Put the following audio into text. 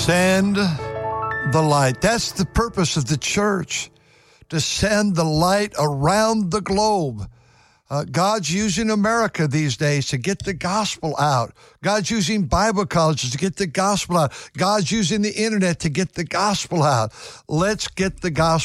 Send the light. That's the purpose of the church, to send the light around the globe. God's using America these days to get the gospel out. God's using Bible colleges to get the gospel out. God's using the internet to get the gospel out. Let's get the gospel